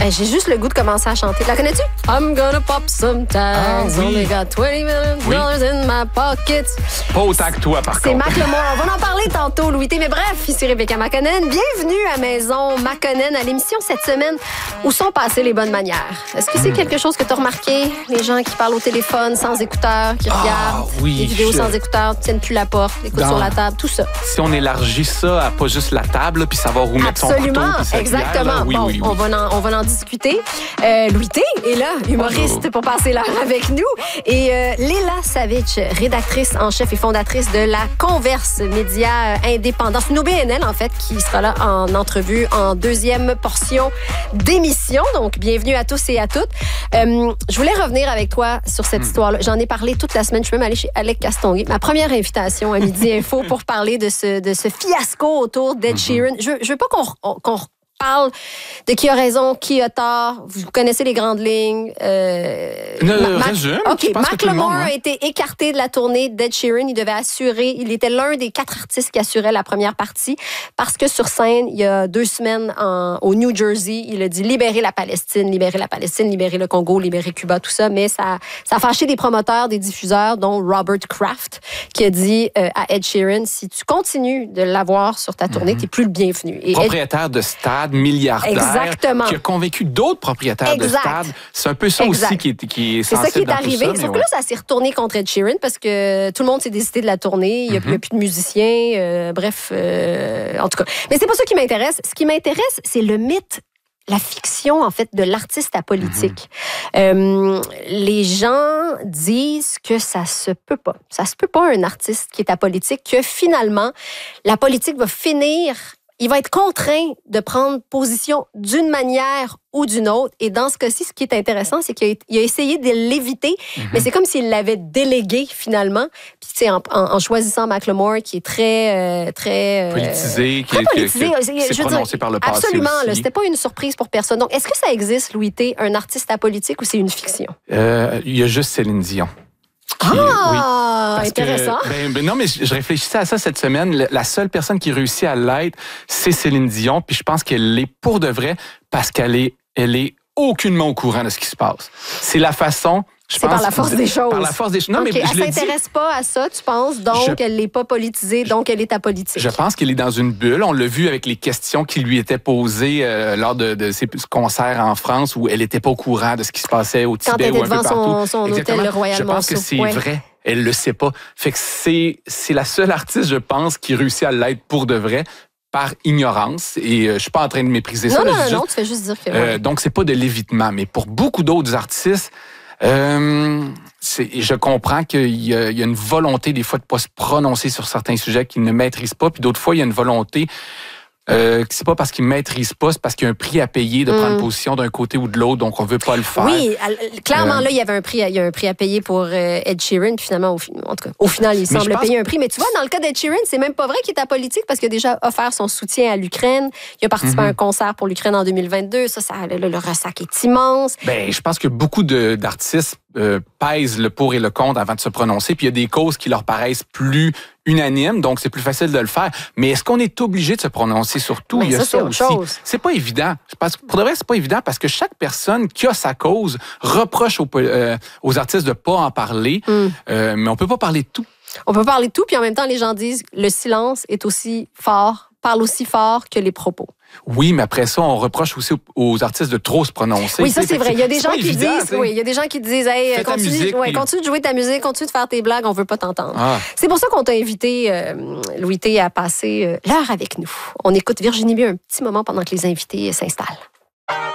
J'ai juste le goût de commencer à chanter. La connais-tu? I'm gonna pop some tags. Only got $20 million in my pockets. Pas autant que toi, par C'est contre. Macklemore. On va en parler tantôt, Louis T. Mais bref, ici Rebecca Makonnen. Bienvenue à Maison Makonnen, à l'émission cette semaine. Où sont passées les bonnes manières? Est-ce que c'est quelque chose que tu as remarqué? Les gens qui parlent au téléphone sans écouteurs, qui regardent des vidéos sans écouteurs, ne tiennent plus la porte, écoutent sur la table, tout ça. Si on élargit ça à pas juste la table, puis savoir où mettre son couteau. Absolument, puis sa exactement. cuillère, là, oui. On va en discuter. Louis T est là, humoriste pour passer l'heure avec nous. Et Léla Savic, rédactrice en chef et fondatrice de La Converse, média indépendant. C'est une OBNL, en fait, qui sera là en entrevue en deuxième portion d'émission. Donc, bienvenue à tous et à toutes. Je voulais revenir avec toi sur cette histoire-là. J'en ai parlé toute la semaine. Je suis même allée chez Alec Castonguay. Ma première invitation à Midi Info pour parler de ce fiasco autour d'Ed Sheeran. Je veux pas qu'on parle de qui a raison, qui a tort. Vous connaissez les grandes lignes. Résume. OK, Macklemore a a été écarté de la tournée d'Ed Sheeran. Il devait assurer, il était l'un des 4 artistes qui assurait la première partie parce que sur scène, il y a 2 semaines au New Jersey, il a dit libérer la Palestine, libérer le Congo, libérer Cuba, tout ça. Mais ça a fâché des promoteurs, des diffuseurs, dont Robert Kraft, qui a dit à Ed Sheeran, si tu continues de l'avoir sur ta tournée, t'es plus le bienvenu. Et propriétaire de stade, milliardaire, exactement, qui a convaincu d'autres propriétaires de stade. C'est un peu ça aussi qui est c'est ça qui est arrivé. Ça, sauf que là, ça s'est retourné contre Ed Sheeran parce que tout le monde s'est désisté de la tournée. Il n'y a plus de musiciens. En tout cas. Mais c'est pas ça qui m'intéresse. Ce qui m'intéresse, c'est le mythe, la fiction, en fait, de l'artiste apolitique. Les gens disent que ça se peut pas. Ça se peut pas, un artiste qui est apolitique, que finalement, la politique va finir... Il va être contraint de prendre position d'une manière ou d'une autre. Et dans ce cas-ci, ce qui est intéressant, c'est qu'il a essayé de l'éviter, mais c'est comme s'il l'avait délégué finalement. Puis, tu sais, en choisissant Macklemore, qui est très politisé, qui s'est prononcé par le passé. Absolument, aussi. Là, c'était pas une surprise pour personne. Donc, est-ce que ça existe, Louis T, un artiste apolitique ou c'est une fiction? Il y a juste Céline Dion. Intéressant. Non, mais je réfléchissais à ça cette semaine. La seule personne qui réussit à l'être, c'est Céline Dion. Puis je pense qu'elle l'est pour de vrai parce qu'elle est aucunement au courant de ce qui se passe. C'est la façon... C'est par la force des choses. Par la force des choses. Non, okay, mais je elle s'intéresse pas à ça, tu penses, donc elle n'est pas politisée, donc elle est apolitique. Je pense qu'elle est dans une bulle. On l'a vu avec les questions qui lui étaient posées lors de ses concerts en France où elle n'était pas au courant de ce qui se passait au Tibet ou un peu partout. Quand elle était devant son hôtel, le Royal Je pense que c'est vrai. Elle le sait pas. Fait que c'est la seule artiste, je pense, qui réussit à l'être pour de vrai. Par ignorance, et je suis pas en train de mépriser ça. Non, tu fais juste dire que... donc, c'est pas de l'évitement, mais pour beaucoup d'autres artistes, je comprends qu'il y a une volonté des fois de pas se prononcer sur certains sujets qu'ils ne maîtrisent pas, puis d'autres fois, il y a une volonté c'est pas parce qu'ils ne maîtrisent pas, c'est parce qu'il y a un prix à payer de prendre position d'un côté ou de l'autre, donc on veut pas le faire. Oui, clairement, là, il y a un prix à payer pour Ed Sheeran, puis finalement, au final, il semble payer un prix. Mais tu vois, dans le cas d'Ed Sheeran, c'est même pas vrai qu'il est apolitique parce qu'il a déjà offert son soutien à l'Ukraine. Il a participé à un concert pour l'Ukraine en 2022. Le ressac est immense. Ben, je pense que beaucoup d'artistes pèsent le pour et le contre avant de se prononcer, puis il y a des causes qui leur paraissent plus unanimes, donc c'est plus facile de le faire. Mais est-ce qu'on est obligé de se prononcer sur tout? Mais il y a ça aussi. Chose. C'est pas évident. Pour de vrai, c'est pas évident parce que chaque personne qui a sa cause reproche aux artistes de pas en parler, mais on peut pas parler de tout. On peut parler de tout, puis en même temps, les gens disent le silence est aussi fort, parle aussi fort que les propos. Oui, mais après ça, on reproche aussi aux artistes de trop se prononcer. Oui, ça c'est vrai. Il y a des gens qui disent, hey, continue de jouer ta musique, continue de faire tes blagues, on veut pas t'entendre. C'est pour ça qu'on t'a invité, Louis T, à passer l'heure avec nous. On écoute Virginie Mieux un petit moment pendant que les invités s'installent.